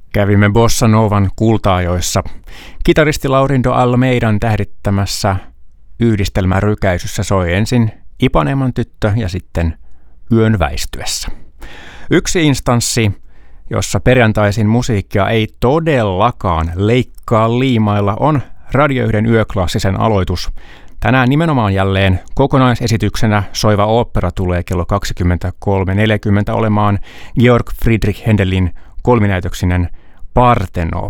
Kävimme Bossa Novan kulta-ajoissa kitaristi Laurindo Almeidan tähdittämässä yhdistelmärykäisyssä soi ensin Ipaneeman tyttö ja sitten Yön väistyessä. Yksi instanssi, jossa perjantaisin musiikkia ei todellakaan leikkaa liimailla, on Radio 1 yöklassisen aloitus. Tänään nimenomaan jälleen kokonaisesityksenä soiva ooppera tulee kello 23.40 olemaan Georg Friedrich Händelin kolminäytöksinen Parthenope.